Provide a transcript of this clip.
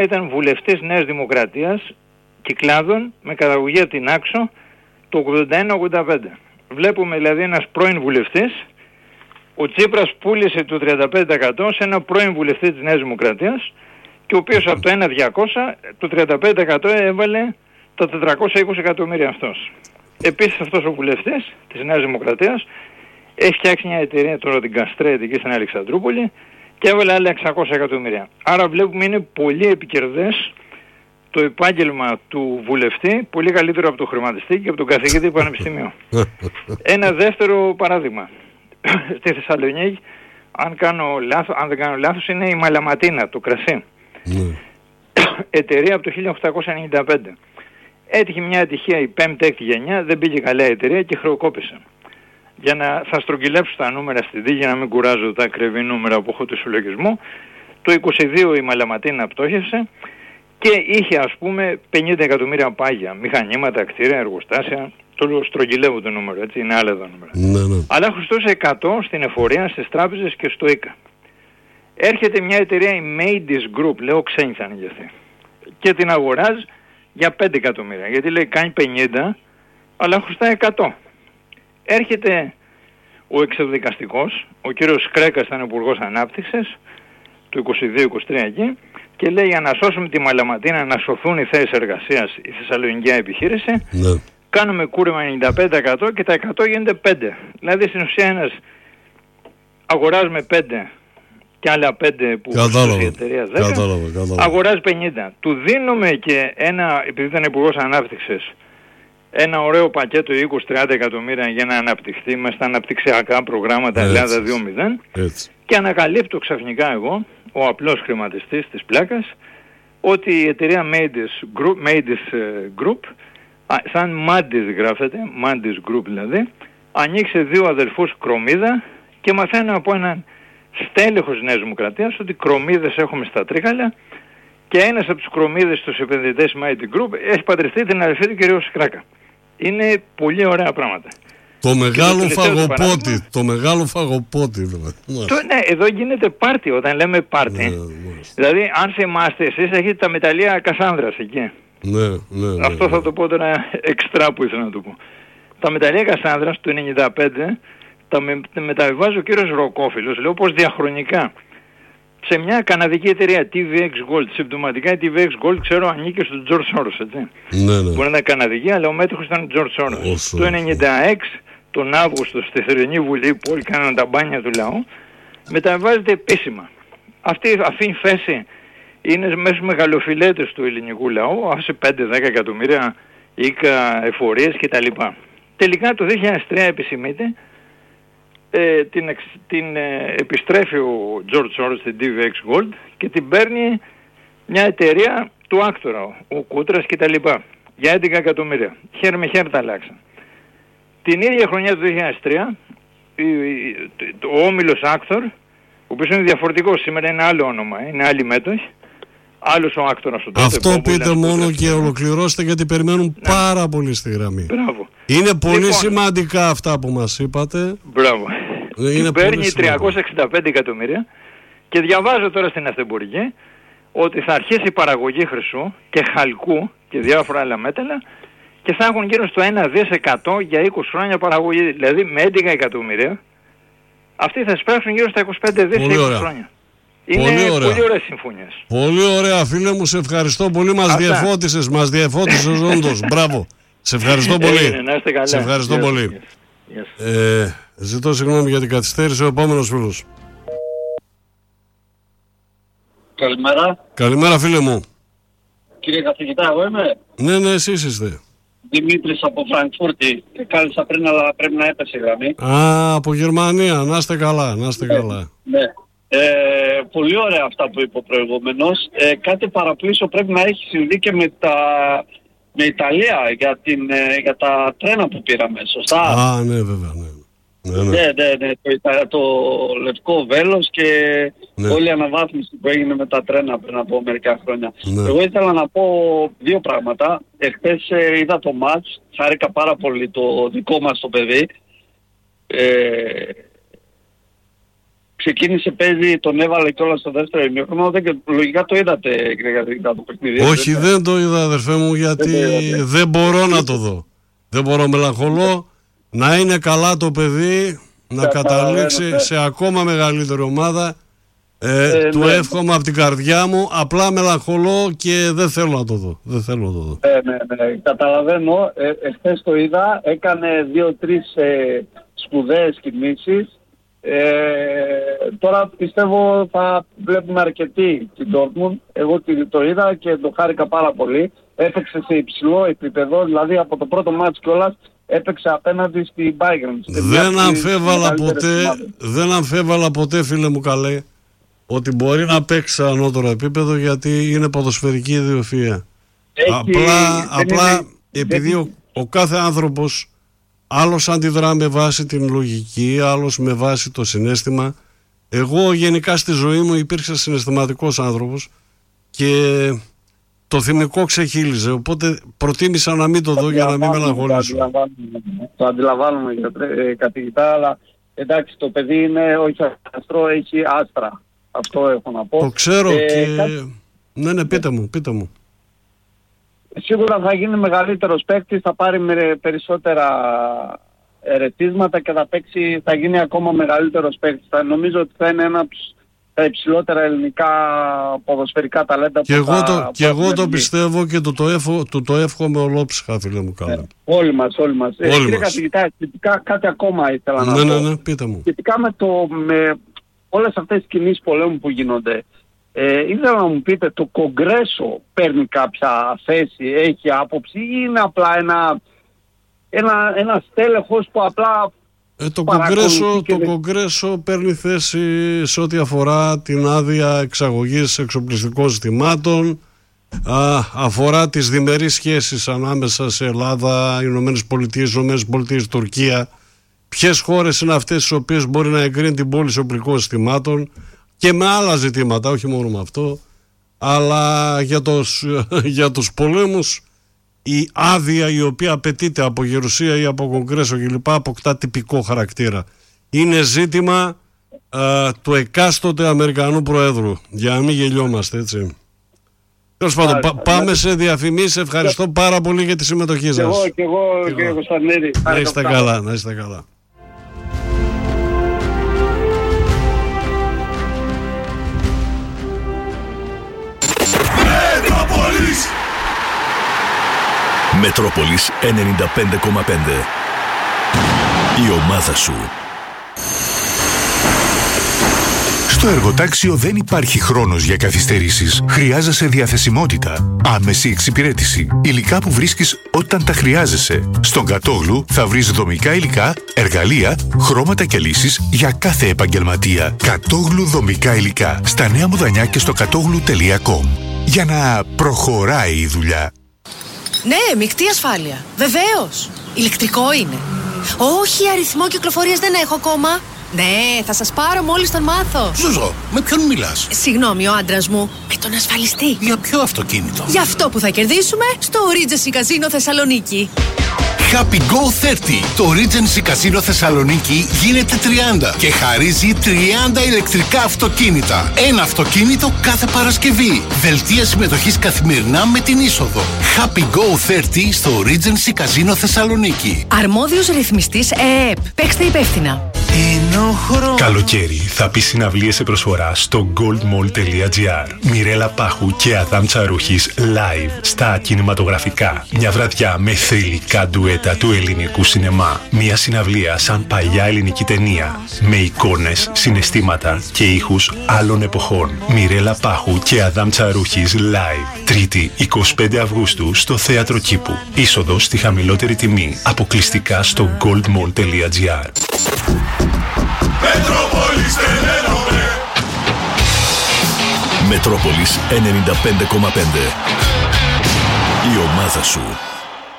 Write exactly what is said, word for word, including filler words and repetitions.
Ήταν βουλευτής Νέας Δημοκρατίας Κυκλάδων με καταγωγή από την Άξο το ογδόντα ένα ογδόντα πέντε. Βλέπουμε δηλαδή ένας πρώην βουλευτής, ο Τσίπρας πούλησε το τριάντα πέντε τοις εκατό σε ένα πρώην βουλευτή της Νέας Δημοκρατίας και ο οποίος από το ένα διακόσια το τριάντα πέντε τοις εκατό έβαλε τα τετρακόσια είκοσι εκατομμύρια αυτός. Επίσης αυτός ο βουλευτής της Νέας Δημοκρατίας έχει φτιάξει μια εταιρεία τώρα την Καστρέτη εκεί στην Αλεξανδρούπολη και έβαλε άλλα εξακόσια εκατομμύρια. Άρα βλέπουμε είναι πολύ επικερδές το επάγγελμα του βουλευτή, πολύ καλύτερο από τον χρηματιστή και από τον καθηγητή του πανεπιστημίου. Ένα δεύτερο παράδειγμα. Στη Θεσσαλονίκη, αν, κάνω λάθος, αν δεν κάνω λάθος, είναι η Μαλαματίνα, το κρασί. Εταιρεία από το χίλια οκτακόσια ενενήντα πέντε. Έτυχε μια ατυχία η πέμπτη έκτη γενιά, δεν πήγε καλά η εταιρεία και χρεοκόπησε. Για να θα στρογγυλέψω τα νούμερα στην δίκη, για να μην κουράζω τα ακριβή νούμερα που έχω του συλλογισμού, το είκοσι δύο η Μαλαματίνα πτώχευσε και είχε ας πούμε πενήντα εκατομμύρια πάγια, μηχανήματα, κτίρια, εργοστάσια. Το στρογγυλεύω το νούμερο, έτσι, είναι άλλα τα νούμερα. Ναι, ναι. Αλλά χρωστούσε εκατό στην εφορία, στις τράπεζες και στο ΙΚΑ. Έρχεται μια εταιρεία, η Maydis Group, λέω ξένη θα είναι για αυτή, και την αγοράζει για πέντε εκατομμύρια, γιατί λέει κάνει πενήντα, αλλά χρωστάει εκατό. Έρχεται ο εξεδικαστικός, ο κύριος Κρέκας ήταν υπουργός ανάπτυξης, το είκοσι δύο είκοσι τρία εκεί, και λέει για να σώσουμε τη Μαλαματίνα, να σωθούν οι θέσεις εργασίας, η θεσσαλονικιά επιχείρηση, ναι. Κάνουμε κούρεμα ενενήντα πέντε τοις εκατό και τα εκατό γίνεται πέντε. Δηλαδή στην ουσία ένας αγοράζουμε πέντε και άλλα πέντε που η εταιρεία δέκα, κατάλαβα, κατάλαβα. Αγοράζει πενήντα. Του δίνουμε και ένα, επειδή ήταν υπουργός ανάπτυξης, ένα ωραίο πακέτο είκοσι με τριάντα εκατομμύρια για να αναπτυχθεί μέσα στα αναπτυξιακά προγράμματα Ελλάδα δύο μηδέν και ανακαλύπτω ξαφνικά εγώ, ο απλός χρηματιστής της πλάκας, ότι η εταιρεία Maydis Group, Maydis Group σαν Mandis γράφεται, Mandis Group δηλαδή, ανοίξε δύο αδελφούς κρομίδα και μαθαίνω από έναν στέλεχος Νέας Δημοκρατίας ότι κρομίδες έχουμε στα Τρίκαλα και ένας από τους κρομίδες τους επενδυτές Maydis Group έχει παντρευτεί την αδελφή του κ. Σικράκα. Είναι πολύ ωραία πράγματα. Το μεγάλο φαγοπότη, το, το μεγάλο φαγοπότη δηλαδή. Το, ναι, εδώ γίνεται πάρτι όταν λέμε πάρτι. Ναι, δηλαδή αν θυμάστε εσείς έχετε τα μεταλλεία Κασάνδρας εκεί. Ναι, ναι, ναι, αυτό θα το πω τώρα εξτρά που ήθελα να το πω. Τα μεταλλεία Κασάνδρας του ενενήντα πέντε τα με, μεταβιβάζει ο κύριος Ροκόφιλος, λέω πως διαχρονικά, σε μια καναδική εταιρεία τι βι εξ Gold. Συμπτωματικά η τι βι εξ Gold ξέρω ανήκει στον George Soros, έτσι. Ναι, ναι. Μπορεί να ήταν καναδική, αλλά ο μέτοχος ήταν ο George Soros. Όσο, το ενενήντα έξι, τον Αύγουστο, στη Θερινή Βουλή που όλοι κάναν τα μπάνια του λαού, μεταβιβάζεται επίσημα. Αυτή, αυτή η φέση είναι μέσα στους μεγαλοφιλέτες του ελληνικού λαού, άφησε πέντε δέκα εκατομμύρια οίκα, εφορίες κτλ. Τελικά το δύο χιλιάδες τρία επισημείται, ε, την, εξ, την ε, επιστρέφει ο George Soros στην τι βι εξ Gold και την παίρνει μια εταιρεία του άκτορα, ο Κούτρας κτλ. Για έντεκα εκατομμύρια. Χέρι με χέρι τα αλλάξαν. Την ίδια χρονιά του δύο χιλιάδες τρία, ο όμιλος Άκτορ, ο οποίος είναι διαφορετικός, σήμερα είναι άλλο όνομα, είναι άλλη μέτοχη, άλλος ο άκτορας του τότε. Αυτό πείτε μόνο και ολοκληρώστε γιατί περιμένουν ναι. πάρα πολύ στη γραμμή. Μπράβο. Είναι πολύ λοιπόν, σημαντικά αυτά που μας είπατε. Μπράβο. Είναι παίρνει τριακόσια εξήντα πέντε εκατομμύρια και διαβάζω τώρα στην Αυθεμπουργή ότι θα αρχίσει η παραγωγή χρυσού και χαλκού και διάφορα άλλα μέταλλα και θα έχουν γύρω στο ένα δισεκατομμύριο για είκοσι χρόνια παραγωγή. Δηλαδή με έντεκα εκατομμύρια αυτοί θα σπράξουν γύρω στα είκοσι πέντε δισεκατομμύρια σε είκοσι χρόνια. Είναι πολύ, ωραία. πολύ ωραίες συμφωνίες. Πολύ ωραία φίλε μου, σε ευχαριστώ πολύ. Μας διεφώτισες, μας διεφώτισες όντως. Μπράβο. Σε ευχαριστώ πολύ. Είναι, να είστε καλά. Σε ευχαριστώ yes, πολύ. Yes, yes. Ε, ζητώ συγγνώμη για την καθυστέρηση. Ο επόμενος φίλος. Καλημέρα. Καλημέρα φίλε μου. Κύριε καθηγητά, εγώ είμαι. Ναι, ναι, εσείς είστε. Δημήτρης από Φραγκφούρτη. Κάλεσα πριν, αλλά πρέπει να έπεσε η γραμμή. Α, από Γερμανία. Να είστε καλά, να είστε ναι, καλά. Ναι. Ε, πολύ ωραία αυτά που είπε ο προηγούμενος. Ε, κάτι παραπλήσιο πρέπει να έχει συμβεί και με, τα, με Ιταλία για, την, ε, για τα τρένα που πήραμε, σωστά? Α, ναι, βέβαια, ναι. Ναι, ναι, ναι, ναι το, το λευκό βέλος και ναι. όλη η αναβάθμιση που έγινε με τα τρένα πριν από μερικά χρόνια. Ναι. Εγώ ήθελα να πω δύο πράγματα. Εχθές ε, είδα το μάτς, χάρηκα πάρα πολύ το δικό μας το παιδί. Ε, ξεκίνησε, παίζει, τον έβαλε κιόλας στο δεύτερο ημίχρονο. Λογικά το είδατε, κύριε καθηγητά, το παιχνίδι. Όχι, δεν, δεν το είδα, αδερφέ μου, γιατί δεν, δεν μπορώ να το δω. Δεν μπορώ, μελαγχολώ. Να είναι καλά το παιδί, να καταλήξει σε ακόμα μεγαλύτερη ομάδα. Ε, ε, του ναι. εύχομαι από την καρδιά μου. Απλά μελαγχολώ και δεν θέλω να το δω. Δεν θέλω να το δω. Ε, ναι, ναι, καταλαβαίνω. Ε, εχθές το είδα. Έκανε δύο-τρεις ε, σπουδαίες κινήσεις. Ε, τώρα πιστεύω θα βλέπουμε αρκετή την Dortmund. Εγώ το είδα και το χάρηκα πάρα πολύ. Έπαιξε σε υψηλό επίπεδο. Δηλαδή από το πρώτο μάτς κιόλας έπαιξε απέναντι στην Bayern. Δεν αμφέβαλα ποτέ, δεν αμφέβαλα ποτέ, φίλε μου καλέ, ότι μπορεί να παίξει σε ανώτερο επίπεδο, γιατί είναι ποδοσφαιρική ιδιοφυΐα. Απλά, απλά είναι, επειδή ο, ο κάθε άνθρωπος άλλος αντιδρά με βάση την λογική, άλλος με βάση το συναίσθημα. Εγώ γενικά στη ζωή μου υπήρξα συναισθηματικός άνθρωπος και το θυμικό ξεχύλιζε, οπότε προτίμησα να μην το δω για να μην μελαγχολήσω. Το αντιλαμβάνομαι, καθηγητά, αλλά εντάξει, το παιδί είναι όχι αστρό, έχει άστρα. Αυτό έχω να πω. Το ξέρω ε, και... Κάτι... Ναι, ναι, πείτε μου, πείτε μου. Σίγουρα θα γίνει μεγαλύτερος παίκτης, θα πάρει περισσότερα ερετίσματα και θα παίξει, θα γίνει ακόμα μεγαλύτερος παίκτης. Θα νομίζω ότι θα είναι ένα από τα υψηλότερα ελληνικά ποδοσφαιρικά ταλέντα. Και εγώ το, και εγώ το πιστεύω και το, το, εύχο, το, το εύχομαι ολόψυχα, φίλε μου καλά. Ε, όλοι μας, όλοι μας. Όλοι ε, κύριε μας. καθηγητά, σχετικά κάτι ακόμα ήθελα να ναι, πω. Ναι, ναι, πείτε μου. Σχετικά με, το, με όλες αυτές τις κινήσεις πολέμου που γίνονται, ε, ήθελα να μου πείτε, το Κογκρέσο παίρνει κάποια θέση, έχει άποψη, ή είναι απλά ένα, ένα, ένα στέλεχος που απλά... Ε, το, κογκρέσο, το Κογκρέσο παίρνει θέση σε ό,τι αφορά την άδεια εξαγωγής εξοπλιστικών ζητημάτων, α, αφορά τις διμερείς σχέσεις ανάμεσα σε Ελλάδα, Ηνωμένες Πολιτείες, Ηνωμένες Πολιτείες, Τουρκία, ποιες χώρες είναι αυτές τις οποίες μπορεί να εγκρίνει την πώληση οπλικών συστημάτων και με άλλα ζητήματα, όχι μόνο με αυτό, αλλά για τους, για τους πολέμους η άδεια η οποία απαιτείται από Γερουσία ή από Κογκρέσο κλπ. Αποκτά τυπικό χαρακτήρα. Είναι ζήτημα α, του εκάστοτε Αμερικανού Προέδρου, για να μην γελιόμαστε, έτσι. Τέλος πάντων, πα, πάμε σε διαφημίσεις. Ευχαριστώ πάρα πολύ για τη συμμετοχή σας. Και εγώ, και εγώ, και εγώ, Κωνσταντίνη. Να είστε καλά, να είστε καλά. Μετρόπολης Μετρόπολης ενενήντα πέντε κόμμα πέντε. Η ομάδα σου. Στο εργοτάξιο δεν υπάρχει χρόνος για καθυστερήσεις. Χρειάζεσαι διαθεσιμότητα, άμεση εξυπηρέτηση, υλικά που βρίσκεις όταν τα χρειάζεσαι. Στον Κατόγλου θα βρεις δομικά υλικά, εργαλεία, χρώματα και λύσεις για κάθε επαγγελματία. Κατόγλου δομικά υλικά. Στα Νέα Μουδανιά και στο κατόγλου τελεία κομ. Για να προχωράει η δουλειά. Ναι, μεικτή ασφάλεια. Βεβαίως. Ηλεκτρικό είναι. Όχι, αριθμό κυκλοφορίας δεν έχω ακόμα. Ναι, θα σας πάρω μόλις τον μάθω. Ζουζό, με ποιον μιλάς? Συγγνώμη, ο άντρας μου. Με τον ασφαλιστή. Για ποιο αυτοκίνητο? Για αυτό που θα κερδίσουμε στο Regency Casino Θεσσαλονίκη. Happy Go τριάντα. Το Regency Casino Θεσσαλονίκη γίνεται τριάντα και χαρίζει τριάντα ηλεκτρικά αυτοκίνητα. Ένα αυτοκίνητο κάθε Παρασκευή. Δελτία συμμετοχής καθημερινά με την είσοδο. Happy Go τριάντα στο Regency Casino Θεσσαλονίκη. Αρμόδιος ρυθμιστής ΕΕΠ. Παίξτε υπεύθυνα. Καλοκαίρι θα πει συναυλίες σε προσφορά στο goldmall τελεία gr. Μιρέλα Πάχου και Αδάμ Τσαρούχης live στα κινηματογραφικά. Μια βραδιά με θρυλικά ντουέτα του ελληνικού σινεμά. Μια συναυλία σαν παλιά ελληνική ταινία. Με εικόνες, συναισθήματα και ήχους άλλων εποχών. Μιρέλα Πάχου και Αδάμ Τσαρούχης live. Τρίτη εικοστή πέμπτη Αυγούστου στο Θέατρο Κήπου. Είσοδος στη χαμηλότερη τιμή. Αποκλειστικά στο goldmall τελεία gr. Μετρόπολης Μετρόπολης ενενήντα πέντε κόμμα πέντε. Η ομάδα σου.